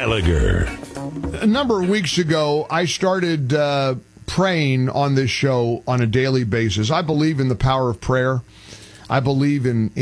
Gallagher. A number of weeks ago, I started praying on this show on a daily basis. I believe in the power of prayer. I believe in